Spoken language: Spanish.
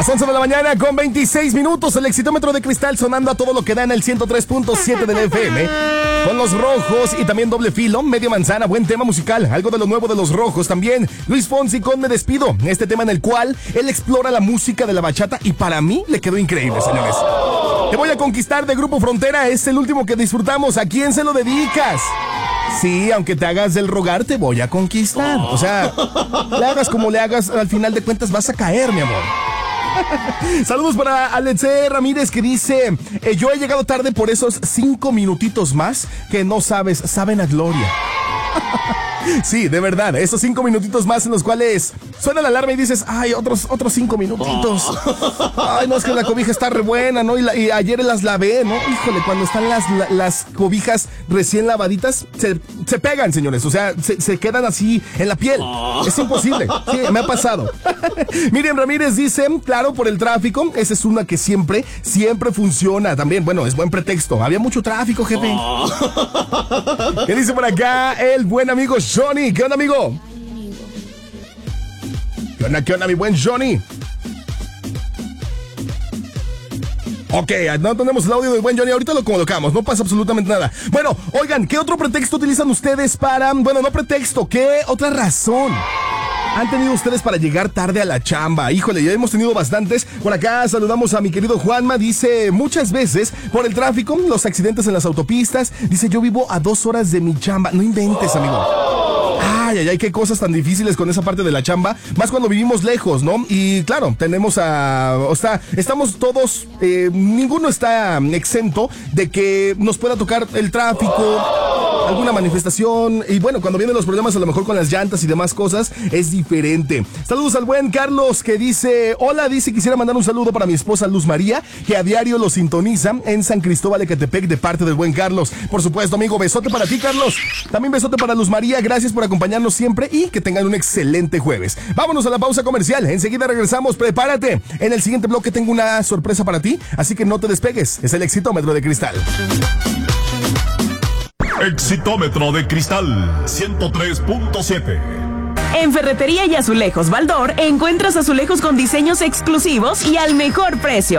Las 11 de la mañana con 26 minutos. El Exitómetro de Cristal sonando a todo lo que da en el 103.7 del FM. Con Los Rojos y también Doble Filo, Media Manzana, buen tema musical. Algo de lo nuevo de Los Rojos también. Luis Fonsi con Me Despido. Este tema en el cual él explora la música de la bachata y para mí le quedó increíble, señores. Te voy a conquistar de Grupo Frontera. Es el último que disfrutamos. ¿A quién se lo dedicas? Sí, aunque te hagas del rogar, te voy a conquistar. O sea, le hagas como le hagas, al final de cuentas vas a caer, mi amor. Saludos para Alexé Ramírez que dice: yo he llegado tarde por esos 5 minutitos más que no sabes, saben a gloria. Sí, de verdad, esos 5 minutitos más en los cuales suena la alarma y dices, ay, otros 5 minutitos. Ay, no, es que la cobija está re buena, ¿no? Y ayer las lavé, ¿no? Híjole, cuando están las cobijas recién lavaditas, se pegan, señores. O sea, se quedan así en la piel. Es imposible. Sí, me ha pasado. Miriam Ramírez dice, claro, por el tráfico. Esa es una que siempre funciona. También, bueno, es buen pretexto. Había mucho tráfico, jefe. ¿Qué dice por acá el buen amigo Johnny? ¿Qué onda, amigo? ¿Qué onda, mi buen Johnny? Ok, no tenemos el audio del buen Johnny, ahorita lo colocamos, no pasa absolutamente nada. Bueno, oigan, ¿qué otro pretexto utilizan ustedes para... Bueno, no pretexto, ¿qué otra razón han tenido ustedes para llegar tarde a la chamba? Híjole, ya hemos tenido bastantes. Por acá saludamos a mi querido Juanma. Dice, muchas veces por el tráfico, los accidentes en las autopistas. Dice, yo vivo a 2 horas de mi chamba. No inventes, amigo. Ay, qué cosas tan difíciles con esa parte de la chamba. Más cuando vivimos lejos, ¿no? Y claro, tenemos estamos todos, ninguno está exento de que nos pueda tocar el tráfico, alguna manifestación. Y bueno, cuando vienen los problemas a lo mejor con las llantas y demás cosas, es diferente. Saludos al buen Carlos que dice, hola, dice, quisiera mandar un saludo para mi esposa Luz María, que a diario lo sintoniza en San Cristóbal de Ecatepec, de parte del buen Carlos. Por supuesto, amigo, besote para ti, Carlos. También besote para Luz María, gracias por acompañarnos siempre y que tengan un excelente jueves. Vámonos a la pausa comercial, enseguida regresamos, prepárate. En el siguiente bloque tengo una sorpresa para ti, así que no te despegues. Es el Exitómetro de Cristal. Exitómetro de Cristal 103.7. En Ferretería y Azulejos Baldor encuentras azulejos con diseños exclusivos y al mejor precio.